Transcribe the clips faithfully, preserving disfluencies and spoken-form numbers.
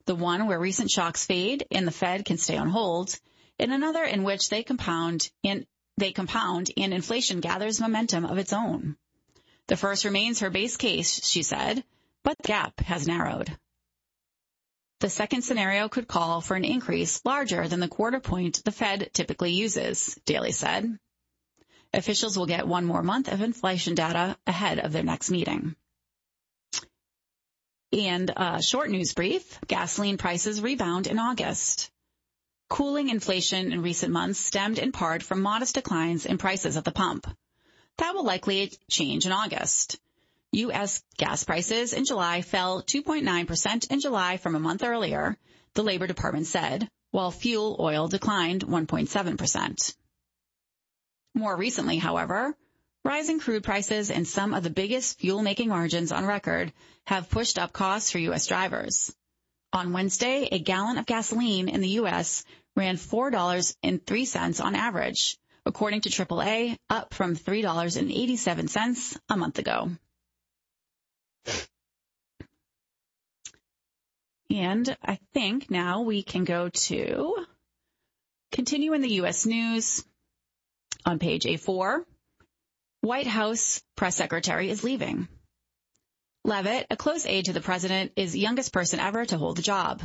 the one where recent shocks fade and the Fed can stay on hold, and another in which they compound and they compound and inflation gathers momentum of its own. The first remains her base case, she said, but the gap has narrowed. The second scenario could call for an increase larger than the quarter point the Fed typically uses, Daly said. Officials will get one more month of inflation data ahead of their next meeting. And a short news brief, gasoline prices rebound in August. Cooling inflation in recent months stemmed in part from modest declines in prices at the pump. That will likely change in August. U S gas prices in July fell two point nine percent in July from a month earlier, the Labor Department said, while fuel oil declined one point seven percent. More recently, however, rising crude prices and some of the biggest fuel-making margins on record have pushed up costs for U S drivers. On Wednesday, a gallon of gasoline in the U S ran four dollars and three cents on average, according to triple A, up from three dollars and eighty-seven cents a month ago. And I think now we can go to continue in the U S news on page A four. White House press secretary is leaving. Leavitt, a close aide to the president, is the youngest person ever to hold the job.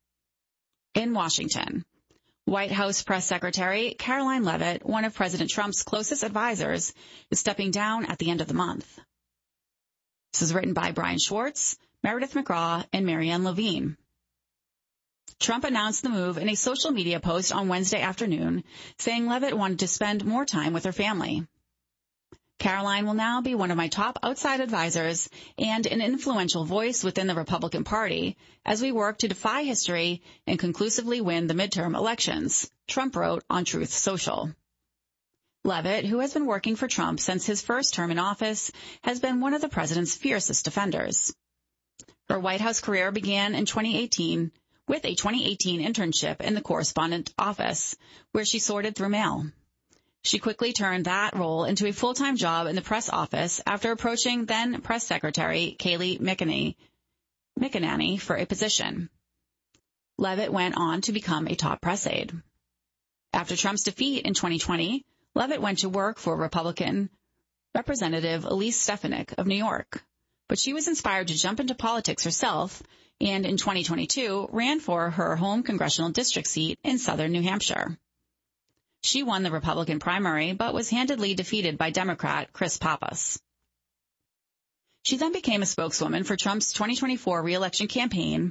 In Washington, White House press secretary Karoline Leavitt, one of President Trump's closest advisors, is stepping down at the end of the month. This is written by Brian Schwartz, Meredith McGraw, and Marianne Levine. Trump announced the move in a social media post on Wednesday afternoon, saying Leavitt wanted to spend more time with her family. Karoline will now be one of my top outside advisors and an influential voice within the Republican Party as we work to defy history and conclusively win the midterm elections, Trump wrote on Truth Social. Leavitt, who has been working for Trump since his first term in office, has been one of the president's fiercest defenders. Her White House career began in twenty eighteen with a twenty eighteen internship in the correspondent office, where she sorted through mail. She quickly turned that role into a full-time job in the press office after approaching then press secretary Kayleigh McEnany, McEnany for a position. Leavitt went on to become a top press aide. After Trump's defeat in twenty twenty, Leavitt went to work for Republican Representative Elise Stefanik of New York. But she was inspired to jump into politics herself and in twenty twenty-two ran for her home congressional district seat in southern New Hampshire. She won the Republican primary, but was handedly defeated by Democrat Chris Pappas. She then became a spokeswoman for Trump's twenty twenty-four re-election campaign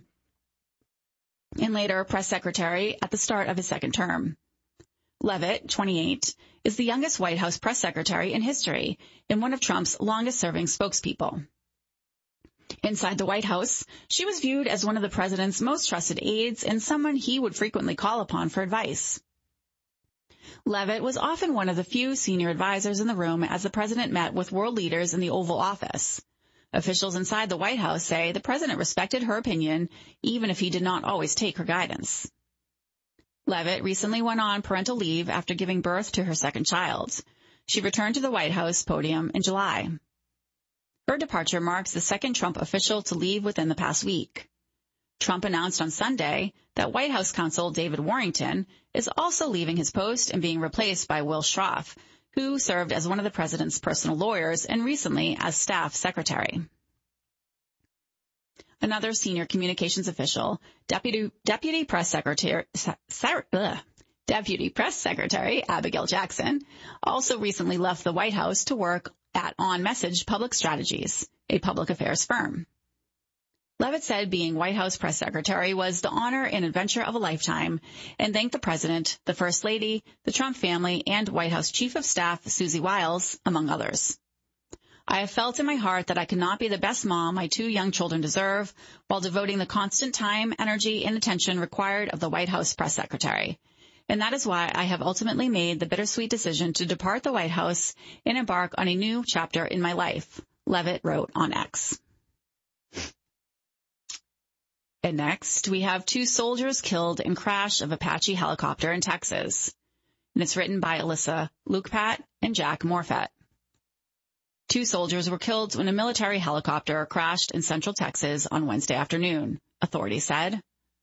and later press secretary at the start of his second term. Leavitt, twenty-eight, is the youngest White House press secretary in history and one of Trump's longest-serving spokespeople. Inside the White House, she was viewed as one of the president's most trusted aides and someone he would frequently call upon for advice. Leavitt was often one of the few senior advisors in the room as the president met with world leaders in the Oval Office. Officials inside the White House say the president respected her opinion, even if he did not always take her guidance. Leavitt recently went on parental leave after giving birth to her second child. She returned to the White House podium in July. Her departure marks the second Trump official to leave within the past week. Trump announced on Sunday that White House counsel David Warrington is also leaving his post and being replaced by Will Schroff, who served as one of the president's personal lawyers and recently as staff secretary. Another senior communications official, Deputy, Deputy Press Secretary, ugh, Deputy Press Secretary Abigail Jackson, also recently left the White House to work at On Message Public Strategies, a public affairs firm. Leavitt said being White House press secretary was the honor and adventure of a lifetime and thanked the president, the first lady, the Trump family, and White House chief of staff Susie Wiles, among others. I have felt in my heart that I could not be the best mom my two young children deserve while devoting the constant time, energy, and attention required of the White House press secretary. And that is why I have ultimately made the bittersweet decision to depart the White House and embark on a new chapter in my life, Leavitt wrote on X. And next, we have two soldiers killed in crash of Apache helicopter in Texas. And it's written by Alyssa Lukepat and Jack Morfett. Two soldiers were killed when a military helicopter crashed in central Texas on Wednesday afternoon, authorities said.